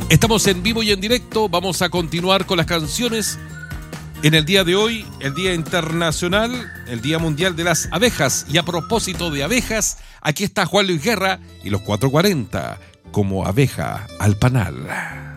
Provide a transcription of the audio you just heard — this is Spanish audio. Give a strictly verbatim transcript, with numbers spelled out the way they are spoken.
Estamos en vivo y en directo, vamos a continuar con las canciones. En el día de hoy, el Día Internacional, el Día Mundial de las Abejas. Y a propósito de abejas, aquí está Juan Luis Guerra y los cuatrocientos cuarenta, como abeja al panal.